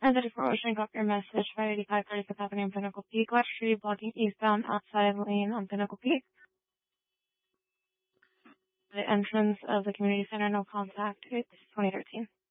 Thank for opening up your message. 58536 happening in Pinnacle Peak. Left Street blocking eastbound outside lane on Pinnacle Peak. The entrance of the community center, no contact. It's 2013.